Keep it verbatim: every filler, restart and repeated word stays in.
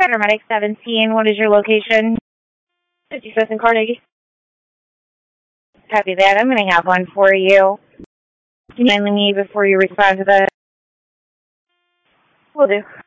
Paramedic seventeen, what is your location? fifty-fifth and Carnegie. Copy that. I'm going to have one for you. Can you kindly me before you respond to that? Will do.